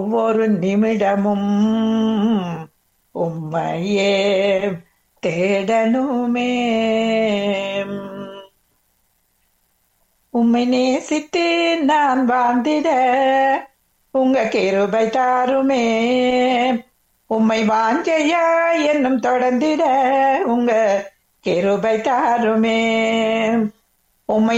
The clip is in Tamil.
ஒவ்வொரு நிமிடமும் உம்மையே தேடணுமே. உம்மை நேசித்து நான் வாழ்ந்திட உங்க கிருபை தாருமே. உம்மை வாஞ்சையா என்னும் தொடர்ந்திட உங்க கிருபை தாருமே. உம்மை